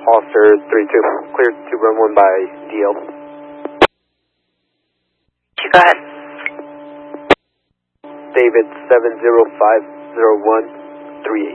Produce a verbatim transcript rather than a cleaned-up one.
Foster three two, clear to run one by D L. Go ahead. David seven zero five zero one three eight.